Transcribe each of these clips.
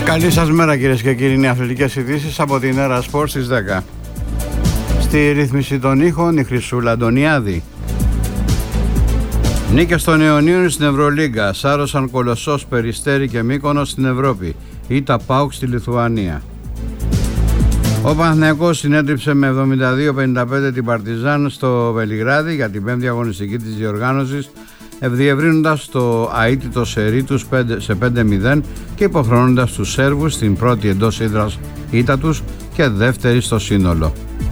Καλή σας μέρα κυρίες και κύριοι, είναι αθλητικές ειδήσεις από την Έρα Σπορ στις 10. Στη ρύθμιση των ήχων η Χρυσούλα Αντωνιάδη. Νίκες των Ιωνίων στην Ευρωλίγκα, σάρωσαν Κολοσσός, Περιστέρι και Μύκονος στην Ευρώπη, ήττα ΠΑΟΚ στη Λιθουανία. Ο Παναθηναϊκός συνέτριψε με 72-55 την Παρτιζάν στο Βελιγράδι για την πέμπτη αγωνιστική της διοργάνωσης, ευδιευρύνοντας το αίτητο σερί τους σε 5-0 και υποχρεώνοντας τους Σέρβους στην πρώτη εντός ύδρας ήττα τους και δεύτερη στο σύνολο.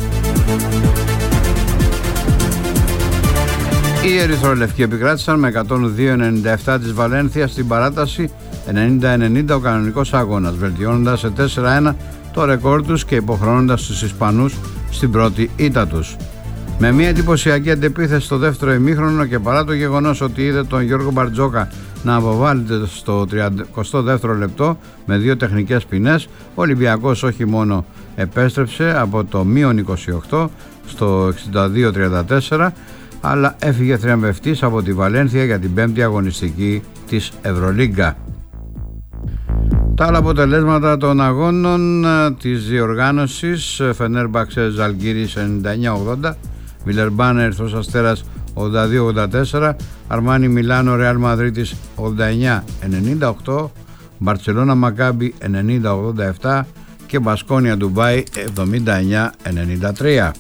Οι ερυθρολευκοί επικράτησαν με 102-97 της Βαλένθια στην παράταση, 90-90 ο κανονικός αγώνας, βελτιώνοντας σε 4-1 το ρεκόρ τους και υποχρεώνοντας τους Ισπανούς στην πρώτη ήττα τους. Με μια εντυπωσιακή αντεπίθεση στο δεύτερο ημίχρονο και παρά το γεγονός ότι είδε τον Γιώργο Μπαρτζόκα να αποβάλλεται στο 32ο λεπτό με δύο τεχνικές ποινές, ο Ολυμπιακός όχι μόνο επέστρεψε από το μείον 28 στο 62-34, αλλά έφυγε θριαμβευτής από τη Βαλένθια για την πέμπτη αγωνιστική της Ευρωλίγκα. Τα άλλα αποτελέσματα των αγώνων της διοργάνωσης: Φενέρμπαξε Ζαλγκύρης 99-80, Βιλερμπάν Ερυθρός Αστέρας 82-84, Αρμάνι Μιλάνο Ρεάλ Μαδρίτης 89-98, Μπαρτσελώνα Μακάμπι 90-87 και Μπασκόνια Ντουμπάι 79-93.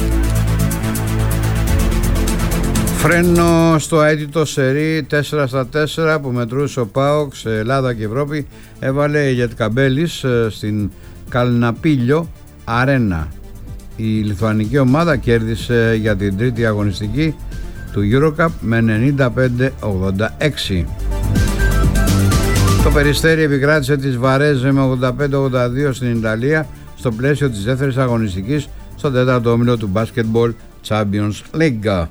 Φρένο στο αίτητο σερί 4-4 που μετρούσε ο ΠΑΟΚ σε Ελλάδα και Ευρώπη έβαλε η Γετκαμπέλης στην Καλναπίλιο Αρένα. Η λιθουανική ομάδα κέρδισε για την τρίτη αγωνιστική του EuroCup με 95-86. Το Περιστέρι επικράτησε της Βαρέζε με 85-82 στην Ιταλία στο πλαίσιο της δεύτερης αγωνιστικής στον τέταρτο όμιλο του Basketball Champions League.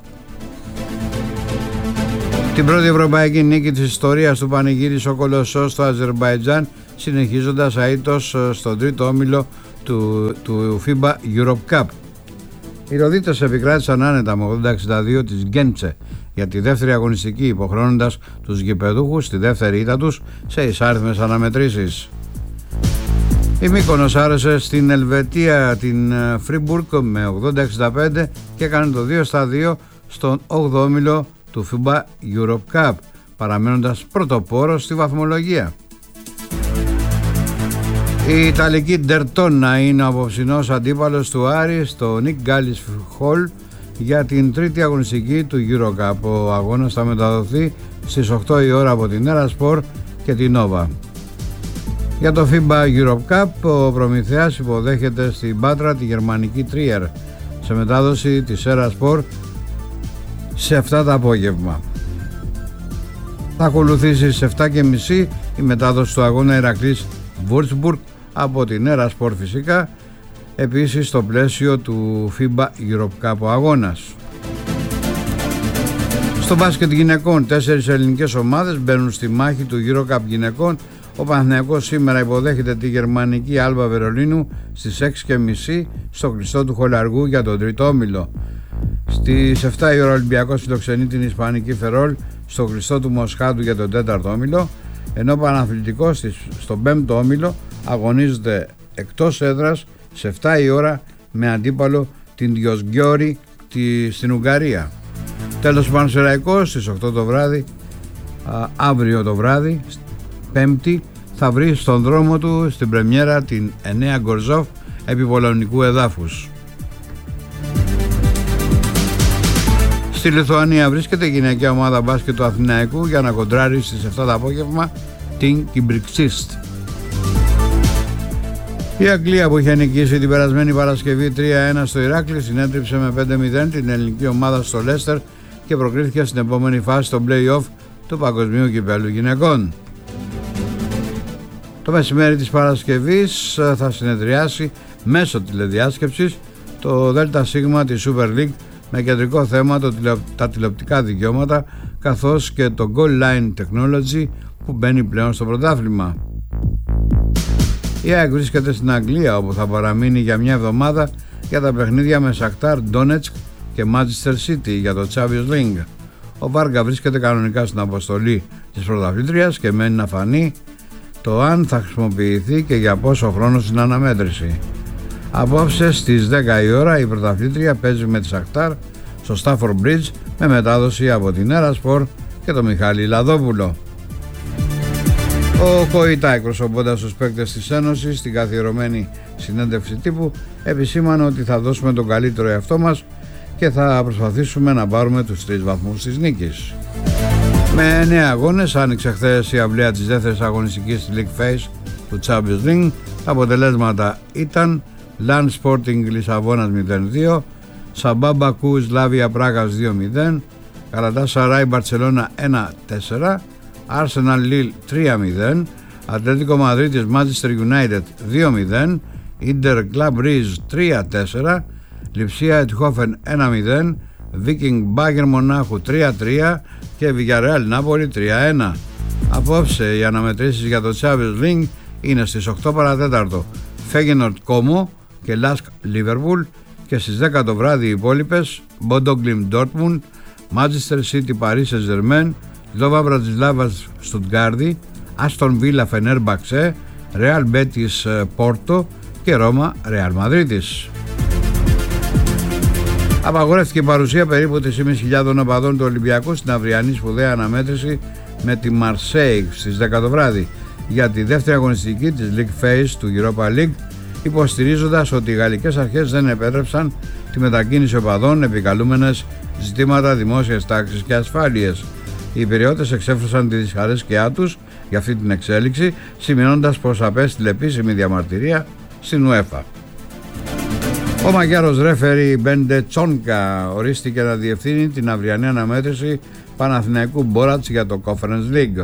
Την πρώτη ευρωπαϊκή νίκη της ιστορίας του πανηγύρισε ο Κολοσσός στο Αζερμπαϊτζάν, συνεχίζοντας αίτητος στον τρίτο όμιλο του FIBA Europe Cup. Οι Ροδίτες επικράτησαν άνετα με 80-62 της Γκέντσε για τη δεύτερη αγωνιστική, υποχρεώνοντας τους γηπεδούχους στη δεύτερη ήττα τους σε εισάριθμες αναμετρήσεις. Η Μύκονος άρεσε στην Ελβετία την Φρίμπουργκ με 80-65 και έκανε το 2-2 στον 8ο όμιλο του FIBA Europe Cup, παραμένοντας πρωτοπόρος στη βαθμολογία. Η Ιταλική Ντερτόνα είναι ο απόψινός αντίπαλος του Άρη στο Νικ Γκάλις Χολ για την τρίτη αγωνιστική του EuroCup. Ο αγώνας θα μεταδοθεί στις 8 η ώρα από την Έρα Σπορ και την Nova. Για το FIBA Europe Cup ο Προμηθέας υποδέχεται στην Πάτρα τη γερμανική Trier σε μετάδοση της Έρα Σπορ σε 7 το απόγευμα. Θα ακολουθήσει σε 7.30 η μετάδοση του αγώνα Ηρακλής Βουρτσμπουργκ από την Έρα Σπορ φυσικά, επίσης στο πλαίσιο του FIBA Europe Cup ο αγώνας. Στο μπάσκετ γυναικών 4 ελληνικές ομάδες μπαίνουν στη μάχη του EuroCup γυναικών. Ο Παναθηναϊκός σήμερα υποδέχεται τη γερμανική Άλμπα Βερολίνου στις 6.30 στο κλειστό του Χολαργού για τον τρίτο όμιλο. Στις 7 η ώρα ο Ολυμπιακός φιλοξενεί την Ισπανική Φερόλ στο κλειστό του Μοσχάτου για τον τέταρτο όμιλο, ενώ ο Παναθλητικός στον πέμπτο όμιλο αγωνίζεται εκτός έδρας σε 7 η ώρα με αντίπαλο την Διοσγκιόρη στην Ουγγαρία. Τέλος, ο Πανσεραϊκός στις 8 το βράδυ, αύριο το βράδυ, Πέμπτη, θα βρει στον δρόμο του στην πρεμιέρα την Ενέα Γκορζόφ επί πολωνικού εδάφους. Στη Λιθουανία βρίσκεται η γυναικεία ομάδα μπάσκετ του Αθηναϊκού για να κοντράρει στις 7 το απόγευμα την Κιμπριξίστ. Η Αγγλία, που είχε νικήσει την περασμένη Παρασκευή 3-1 στο Ηράκλειο, συνέτριψε με 5-0 την ελληνική ομάδα στο Λέστερ και προκρίθηκε στην επόμενη φάση στο play-off του Παγκοσμίου Κυπέλλου Γυναικών. Το μεσημέρι της Παρασκευής θα συνεδριάσει μέσω τηλεδιάσκεψης το ΔΣ της Super League με κεντρικό θέμα τα τηλεοπτικά δικαιώματα, καθώς και το Goal Line Technology που μπαίνει πλέον στο πρωτάθλημα. Η ΑΕΚ βρίσκεται στην Αγγλία, όπου θα παραμείνει για μια εβδομάδα για τα παιχνίδια με Σακτάρ Ντόνετσκ και Manchester City για το Champions League. Ο Βάργα βρίσκεται κανονικά στην αποστολή της πρωταθλήτριας και μένει να φανεί το αν θα χρησιμοποιηθεί και για πόσο χρόνο στην αναμέτρηση. Απόψε στις 10 η ώρα η πρωταθλήτρια παίζει με τη Σαχτάρ στο Stafford Bridge με μετάδοση από την Erasport και τον Μιχάλη Λαδόπουλο. Ο Κοϊτά, εκπροσωπώντας τους παίκτες της Ένωσης στην καθιερωμένη συνέντευξη τύπου, επισήμανε ότι θα δώσουμε τον καλύτερο εαυτό μας και θα προσπαθήσουμε να πάρουμε τους 3 βαθμούς της νίκης. Με 9 αγώνες άνοιξε χθες η αυλαία της δεύτερης αγωνιστικής League Phase του Champions League. Τα αποτελέσματα ήταν Land Sporting Λισαβόνας 0-2, Σαμπά Μπακού Σλάβια Πράγας 2-0, Καλατάσαράι Μπαρτσελώνα 1-4, Arsenal Lille 3-0, Ατλέτικο Μαδρίτης Manchester United 2-0, Inter Club Rouge 3-4, Λιψία Ετχόφεν 1-0, Viking Bayern Μονάχου 3-3 και Villarreal Νάπολη 3-1. Απόψε οι αναμετρήσεις για το Champions League είναι στις 8 παρατέταρτο Feyenoord Como και Lask Liverpool και στις 10 το βράδυ οι υπόλοιπες Bodo Glimt Dortmund, Manchester City Paris Saint-Germain, Slovan Bratislava Stuttgart, Aston Villa Fenerbahce, Real Betis Porto και Ρώμα Real Madrid. Απαγορεύτηκε η παρουσία περίπου 3.500 οπαδών του Ολυμπιακού στην αυριανή σπουδαία αναμέτρηση με τη Marseille στις 10 το βράδυ για τη δεύτερη αγωνιστική της League Phase του Europa League, υποστηρίζοντας ότι οι γαλλικές αρχές δεν επέτρεψαν τη μετακίνηση οπαδών επικαλούμενες ζητήματα δημόσιας τάξης και ασφάλειας. Οι υπηρεώτες εξέφρασαν τη δυσαρέσκειά τους για αυτή την εξέλιξη, σημειώνοντας πως απέστειλε επίσημη διαμαρτυρία στην UEFA. Ο Μαγιάρος ρέφερι Μπέντε Τσόνκα ορίστηκε να διευθύνει την αυριανή αναμέτρηση Παναθηναϊκού Μπόρατς για το Conference League.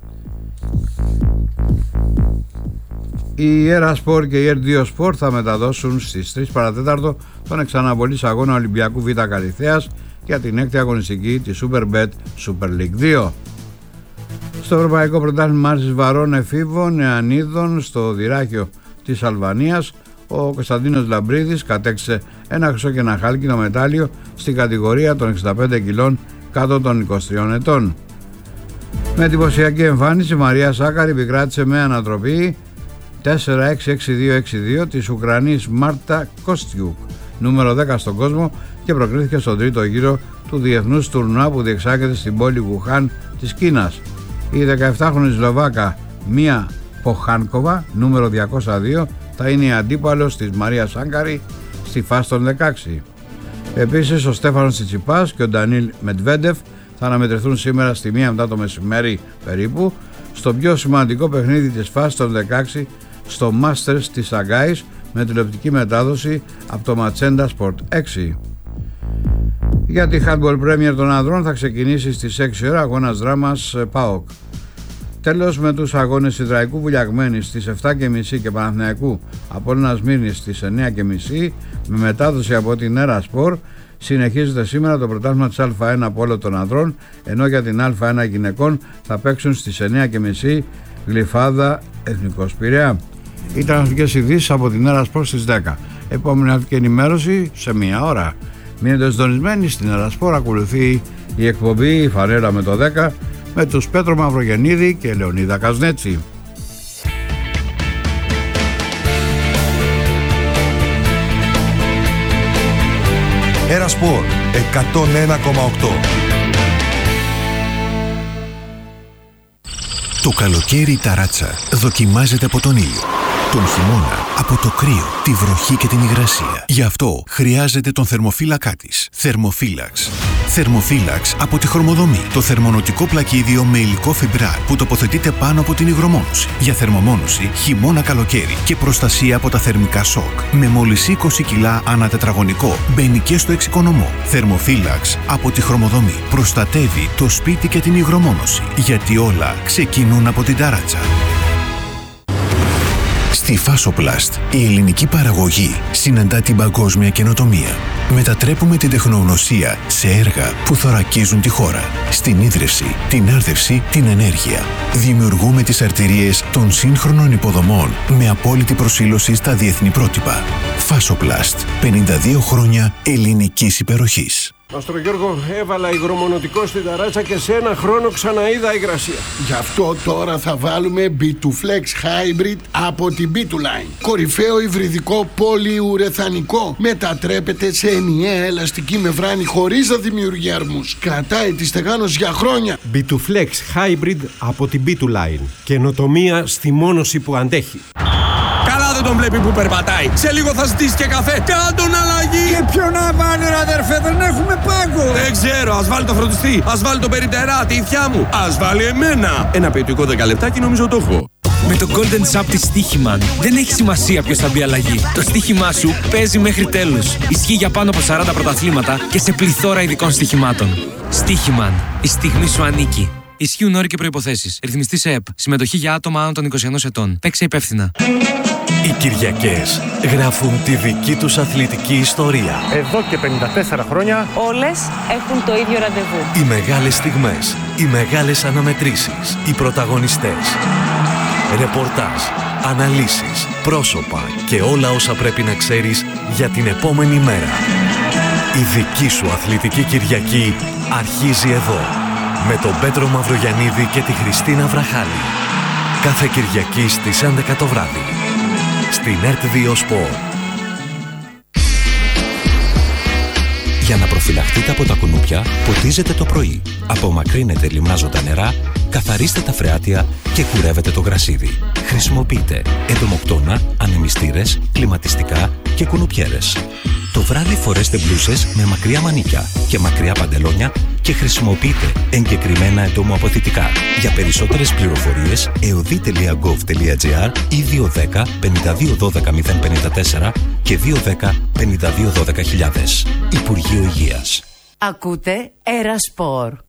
Η Erasport και η R2 Sport θα μεταδώσουν στις 3 παρατέταρτο τον εξαναβολής αγώνα Ολυμπιακού Β' Καλιθέας για την 6η αγωνιστική της Superbet Super League 2. Στο Ευρωπαϊκό Πρωτάθλημα Άρσης Βαρών Εφήβων Νεανίδων στο Δυράκιο της Αλβανίας, ο Κωνσταντίνος Λαμπρίδης κατέκτησε ένα χρυσό και ένα χάλκινο μετάλλιο στην κατηγορία των 65 κιλών κάτω των 23 ετών. Με εντυπωσιακή εμφάνιση, η Μαρία Σάκαρη επικράτησε με ανατροπή 4-6-6-2-6-2 της Ουκρανής Μάρτα Κόστιουκ, νούμερο 10 στον κόσμο, και προκρίθηκε στον τρίτο γύρο του διεθνούς τουρνουά που διεξάγεται στην πόλη Γουχάν της Κίνας. Η 17χρονη Σλοβάκα Μία Ποχάνκοβα, νούμερο 202, θα είναι η αντίπαλος της Μαρία Σάκαρη στη φάση των 16. Επίσης, ο Στέφανος Τσιτσιπάς και ο Ντανίλ Μετβέντεφ θα αναμετρηθούν σήμερα στη 1 μετά το μεσημέρι περίπου στο πιο σημαντικό παιχνίδι της φάσης των 16 στο Masters της Σαγκάης με τηλεοπτική μετάδοση από το Ματσέντα Sport 6. Για τη Handball Premier των ανδρών θα ξεκινήσει στις 6 ώρα αγώνας δράμας ΠΑΟΚ. Τέλος, με τους αγώνες Ιδραϊκού Βουλιαγμένης στις 7.30 και Παναθηναϊκού Απόλλωνας Μύρνης στις 9.30 με μετάδοση από την Erasport, συνεχίζεται σήμερα το πρωτάθλημα της Α1 Πόλο των ανδρών, ενώ για την Α1 γυναικών θα παίξουν στις 9.30 Γλυφάδα Εθνικός Πειραιά. Ήταν αυτές ειδήσεις από την Erasport στις 10. Επόμενη αυτή ενημέρωση σε 1 ώρα. Μείνετε συντονισμένοι στην Erasport, ακολουθεί η εκπομπή η Φανέλα με το 10 με τους Πέτρο Μαυρογεννίδη και Λεωνίδα Κασνέτσι. Erasport 101,8. Το καλοκαίρι η ταράτσα δοκιμάζεται από τον ήλιο. Τον χειμώνα από το κρύο, τη βροχή και την υγρασία. Γι' αυτό χρειάζεται τον θερμοφύλακά της. Θερμοφύλαξ. Θερμοφύλαξ από τη Χρωμοδομή. Το θερμονοτικό πλακίδιο με υλικό φιμπράρ που τοποθετείται πάνω από την υγρομόνωση. Για θερμομόνωση χειμώνα-καλοκαίρι και προστασία από τα θερμικά σοκ. Με μόλις 20 κιλά ανά τετραγωνικό. Μπαίνει και στο εξοικονομώ. Θερμοφύλαξ από τη Χρωμοδομή. Προστατεύει το σπίτι και την υγρομόνωση. Γιατί όλα ξεκινούν από την ταράτσα. Στη Φάσοπλαστ, η ελληνική παραγωγή συναντά την παγκόσμια καινοτομία. Μετατρέπουμε την τεχνογνωσία σε έργα που θωρακίζουν τη χώρα. Στην ίδρυυση, την άρδευση, την ενέργεια. Δημιουργούμε τις αρτηρίες των σύγχρονων υποδομών με απόλυτη προσήλωση στα διεθνή πρότυπα. Φάσοπλαστ, 52 χρόνια ελληνικής υπεροχής. Μάστρο Γιώργο, έβαλα υγρομονωτικό στην ταράτσα και σε ένα χρόνο ξαναείδα υγρασία. Γι' αυτό τώρα θα βάλουμε B2Flex Hybrid από την B2Line. Κορυφαίο υβριδικό πολυουρεθανικό. Μετατρέπεται σε ενιαία ελαστική μεμβράνη χωρίς να δημιουργεί αρμούς. Κρατάει τη στεγάνωση για χρόνια. B2Flex Hybrid από την B2Line. Καινοτομία στη μόνωση που αντέχει. Καλά δεν τον βλέπει που περπατάει. Σε λίγο θα ζητήσει και καφέ. Κάν τον αλλαγή. Και ποιο να βάλει ρε αδερφέ, δεν έχουμε πάγκο. Δεν ξέρω, ας βάλει το φροντιστή. Ας βάλει το περιπτερά, τη ηθιά μου. Ας βάλει εμένα. Ένα ποιητικό 10 λεπτάκι νομίζω το έχω. Με το Golden Sub της Στοίχημαν δεν έχει σημασία ποιος θα μπει αλλαγή. Το στοίχημά σου παίζει μέχρι τέλους. Ισχύει για πάνω από 40 πρωταθλήματα και σε πληθώρα ειδικών στοιχημάτων. Στοίχημαν. Η στιγμή σου ανήκει. Ισχύουν όροι και προϋποθέσεις. Ρυθμιστής ΕΕΠ. Συμμετοχή για άτομα άνω των 21 ετών. Παίξε υπεύθυνα. Οι Κυριακές γράφουν τη δική τους αθλητική ιστορία. Εδώ και 54 χρόνια όλες έχουν το ίδιο ραντεβού. Οι μεγάλες στιγμές, οι μεγάλες αναμετρήσεις, οι πρωταγωνιστές. Ρεπορτάζ, αναλύσεις, πρόσωπα και όλα όσα πρέπει να ξέρεις για την επόμενη μέρα. Η δική σου αθλητική Κυριακή αρχίζει εδώ. Με τον Πέτρο Μαυρογιαννίδη και τη Χριστίνα Βραχάλη. Κάθε Κυριακή στις 11 το βράδυ. Στην ΕΡΤ2 Σπορ. Για να προφυλαχτείτε από τα κουνούπια, ποτίζετε το πρωί. Απομακρύνετε λιμνάζοντα νερά, καθαρίστε τα φρεάτια και κουρεύετε το γρασίδι. Χρησιμοποιείτε εντομοκτώνα, ανεμιστήρες, κλιματιστικά και κουνουπιέρες. Το βράδυ φορέστε μπλούσες με μακριά μανίκια και μακριά παντελόνια και χρησιμοποιείτε εγκεκριμένα εντομοαποθητικά. Για περισσότερες πληροφορίες, eodi.gov.gr ή 210 5212 054 και 210 5212 Υπουργείο Υγείας. Ακούτε Era Sport.